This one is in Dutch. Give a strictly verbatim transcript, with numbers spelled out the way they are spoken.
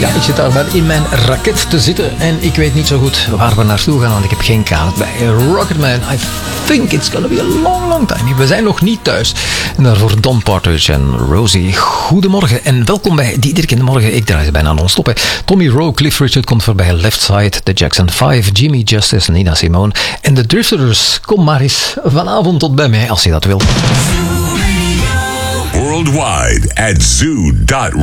Ja, ik zit daar maar in mijn raket te zitten en ik weet niet zo goed waar we naartoe gaan, want ik heb geen kaart bij. Rocketman, I think it's gonna be a long, long time. We zijn nog niet thuis. En daarvoor Don Partridge en Rosie. Goedemorgen en welkom bij Diederik in de Morgen. Ik draai ze bijna non-stop. Hè. Tommy Rowe, Cliff Richard komt voorbij. Left Side, The Jackson vijf, Jimmy Justice, Nina Simone en The Drifters. Kom maar eens vanavond tot bij mij als je dat wil. Worldwide at zoo dot